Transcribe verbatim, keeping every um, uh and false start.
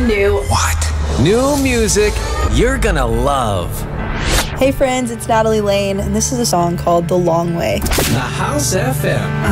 brand new. What? New music you're gonna love. Hey friends, it's Natalie Lane, and this is a song called The Long Way. The House F M.